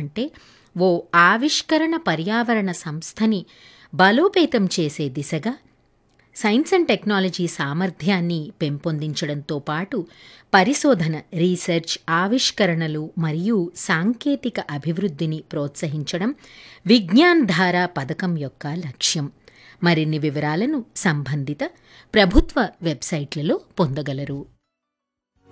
అంటే ఓ ఆవిష్కరణ పర్యావరణ సంస్థని బలోపేతం చేసే దిశగా సైన్స్ అండ్ టెక్నాలజీ సామర్థ్యాన్ని పెంపొందించడంతో పాటు పరిశోధన, రీసెర్చ్, ఆవిష్కరణలు మరియు సాంకేతిక అభివృద్ధిని ప్రోత్సహించడం విజ్ఞాన్ ధార పథకం యొక్క లక్ష్యం. మరిన్ని వివరాలను సంబంధిత ప్రభుత్వ వెబ్సైట్లలో పొందగలరు.